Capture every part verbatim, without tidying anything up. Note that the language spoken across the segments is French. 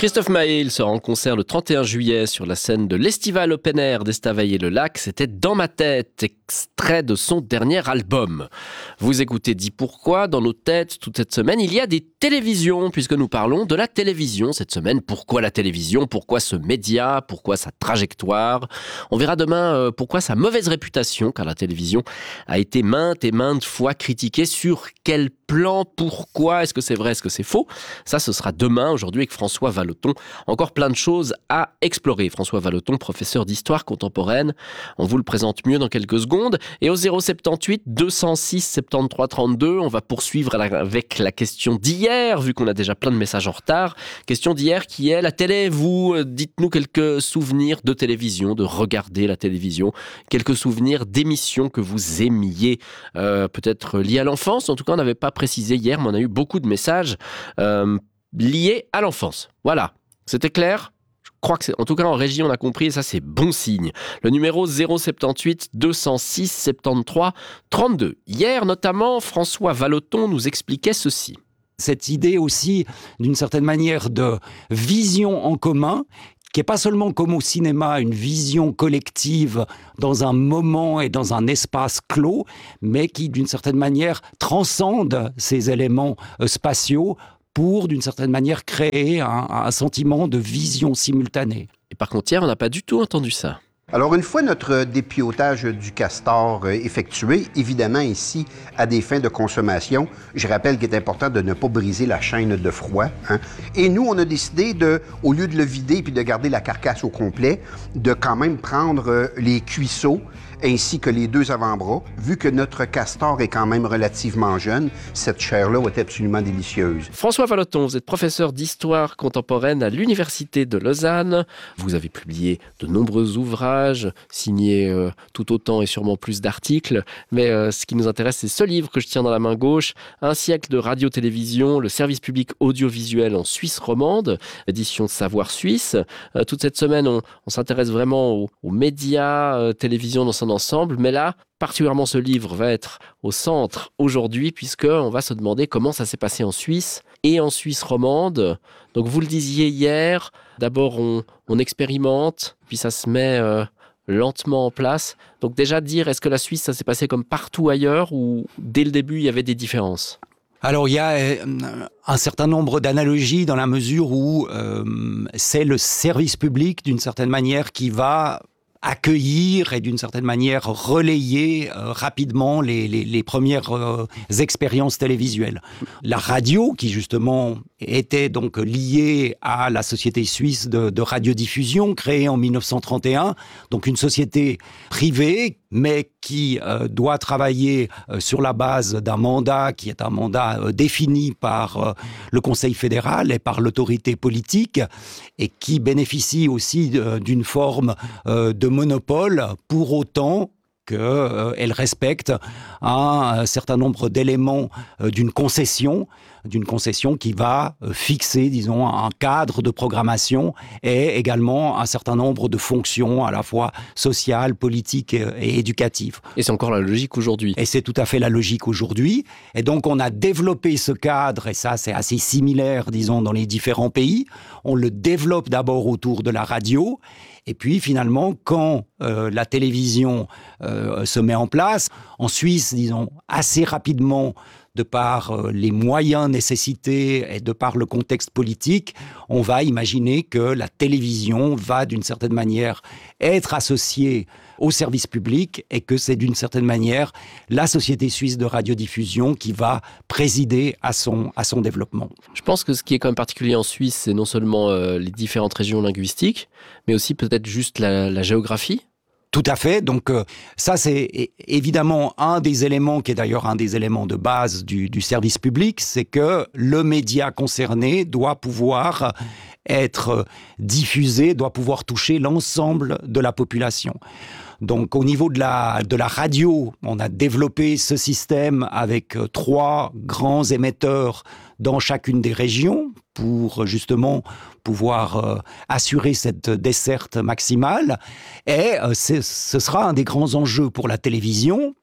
Christophe Maé sera en concert le trente et un juillet sur la scène de l'Estival Open Air d'Estavayer-le-Lac. C'était Dans ma tête, extrait de son dernier album. Vous écoutez Dis pourquoi, dans nos têtes, toute cette semaine, il y a des télévisions, puisque nous parlons de la télévision cette semaine. Pourquoi la télévision ? Pourquoi ce média ? Pourquoi sa trajectoire ? On verra demain euh, pourquoi sa mauvaise réputation, car la télévision a été maintes et maintes fois critiquée. Sur quel plan ? Pourquoi ? Est-ce que c'est vrai ? Est-ce que c'est faux ? Ça, ce sera demain, aujourd'hui, avec François Vallotton. Encore plein de choses à explorer. François Vallotton, professeur d'histoire contemporaine. On vous le présente mieux dans quelques secondes. Et au zéro soixante-dix-huit deux cent six soixante-treize trente-deux, on va poursuivre avec la question d'hier, vu qu'on a déjà plein de messages en retard. Question d'hier qui est la télé. Vous, dites-nous quelques souvenirs de télévision, de regarder la télévision, quelques souvenirs d'émissions que vous aimiez, euh, peut-être liées à l'enfance. En tout cas, on n'avait pas précisé hier, mais on a eu beaucoup de messages euh, liés à l'enfance. Voilà, c'était clair ? Je crois que c'est, en tout cas en régie, on a compris, et ça c'est bon signe. Le numéro zéro soixante-dix-huit deux cent six soixante-treize trente-deux. Hier notamment, François Vallotton nous expliquait ceci. Cette idée aussi, d'une certaine manière, de vision en commun, qui n'est pas seulement comme au cinéma, une vision collective dans un moment et dans un espace clos, mais qui, d'une certaine manière, transcende ces éléments spatiaux pour, d'une certaine manière, créer un, un sentiment de vision simultanée. Et par contre, hier, on n'a pas du tout entendu ça. Alors, une fois notre dépiotage du castor effectué, évidemment ici, à des fins de consommation, je rappelle qu'il est important de ne pas briser la chaîne de froid. Hein. Et nous, on a décidé, de, au lieu de le vider puis de garder la carcasse au complet, de quand même prendre les cuisseaux ainsi que les deux avant-bras. Vu que notre castor est quand même relativement jeune, cette chair-là est absolument délicieuse. François Vallotton, vous êtes professeur d'histoire contemporaine à l'Université de Lausanne. Vous avez publié de nombreux ouvrages, signés euh, tout autant et sûrement plus d'articles. Mais euh, ce qui nous intéresse, c'est ce livre que je tiens dans la main gauche, Un siècle de radio-télévision, le service public audiovisuel en Suisse romande, édition Savoir Suisse. Euh, toute cette semaine, on, on s'intéresse vraiment aux, aux médias, euh, télévision dans son ensemble, mais là, particulièrement ce livre va être au centre aujourd'hui, puisqu'on va se demander comment ça s'est passé en Suisse et en Suisse romande. Donc vous le disiez hier, d'abord on, on expérimente, puis ça se met euh, lentement en place. Donc déjà dire, est-ce que la Suisse, ça s'est passé comme partout ailleurs, ou dès le début, il y avait des différences ? Alors, il y a un certain nombre d'analogies dans la mesure où euh, c'est le service public, d'une certaine manière, qui va accueillir et d'une certaine manière relayer euh, rapidement les, les, les premières euh, expériences télévisuelles. La radio, qui justement était donc liée à la Société suisse de, de radiodiffusion, créée en mille neuf cent trente et un, donc une société privée, mais qui euh, doit travailler euh, sur la base d'un mandat qui est un mandat euh, défini par euh, le Conseil fédéral et par l'autorité politique, et qui bénéficie aussi euh, d'une forme euh, de monopole, pour autant qu'elle euh, respecte un, un certain nombre d'éléments euh, d'une concession, d'une concession qui va euh, fixer, disons, un cadre de programmation et également un certain nombre de fonctions à la fois sociales, politiques et, et éducatives. Et c'est encore la logique aujourd'hui. Et c'est tout à fait la logique aujourd'hui. Et donc on a développé ce cadre, et ça c'est assez similaire, disons, dans les différents pays. On le développe d'abord autour de la radio. Et puis finalement, quand euh, la télévision euh, se met en place, en Suisse, disons, assez rapidement, de par euh, les moyens nécessités et de par le contexte politique, on va imaginer que la télévision va d'une certaine manière être associée au service public, et que c'est d'une certaine manière la Société suisse de radiodiffusion qui va présider à son, à son développement. Je pense que ce qui est quand même particulier en Suisse, c'est non seulement euh, les différentes régions linguistiques, mais aussi peut-être juste la, la géographie. Tout à fait. Donc euh, ça, c'est évidemment un des éléments qui est d'ailleurs un des éléments de base du, du service public, c'est que le média concerné doit pouvoir être diffusé, doit pouvoir toucher l'ensemble de la population. Donc au niveau de la, de la radio, on a développé ce système avec trois grands émetteurs dans chacune des régions pour justement pouvoir euh, assurer cette desserte maximale. Et euh, ce sera un des grands enjeux pour la télévision,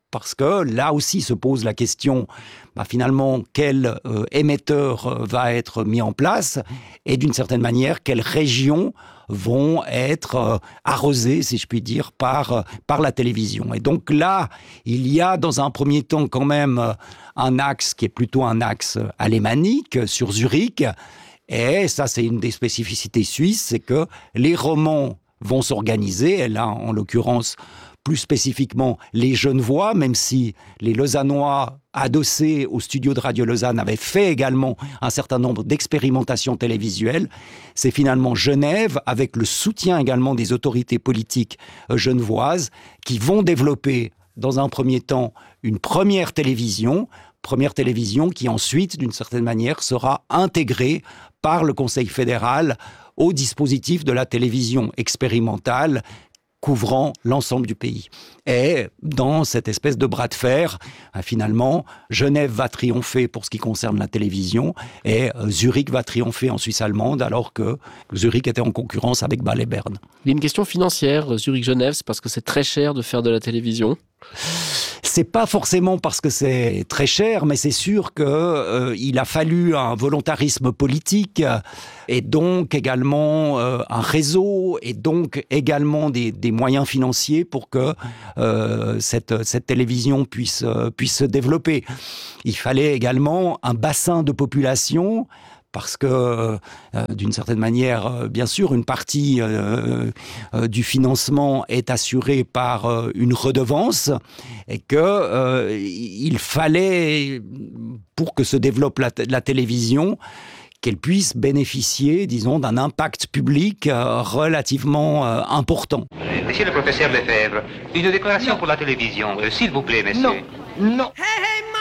parce que là aussi se pose la question, bah, finalement, quel euh, émetteur euh, va être mis en place et d'une certaine manière, quelles régions vont être euh, arrosées, si je puis dire, par, euh, par la télévision. Et donc là, il y a dans un premier temps quand même euh, un axe qui est plutôt un axe alémanique sur Zurich. Et ça, c'est une des spécificités suisses, c'est que les romans vont s'organiser, et là, en l'occurrence, plus spécifiquement les Genevois, même si les Lausannois adossés au studio de Radio Lausanne avaient fait également un certain nombre d'expérimentations télévisuelles. C'est finalement Genève, avec le soutien également des autorités politiques genevoises, qui vont développer dans un premier temps une première télévision, première télévision qui ensuite, d'une certaine manière, sera intégrée par le Conseil fédéral au dispositif de la télévision expérimentale couvrant l'ensemble du pays. Et dans cette espèce de bras de fer, finalement, Genève va triompher pour ce qui concerne la télévision et Zurich va triompher en Suisse allemande alors que Zurich était en concurrence avec Bâle et Berne. Il y a une question financière, Zurich-Genève, c'est parce que c'est très cher de faire de la télévision ? C'est pas forcément parce que c'est très cher, mais c'est sûr qu'il euh, a fallu un volontarisme politique et donc également euh, un réseau et donc également des, des moyens financiers pour que euh, cette, cette télévision puisse, euh, puisse se développer. Il fallait également un bassin de population parce que, euh, d'une certaine manière, euh, bien sûr, une partie euh, euh, du financement est assurée par euh, une redevance et que euh, il fallait, pour que se développe la, la télévision, qu'elle puisse bénéficier, disons, d'un impact public euh, relativement euh, important. Monsieur le professeur Lefebvre, une déclaration pour la télévision, euh, s'il vous plaît, monsieur. Non, non.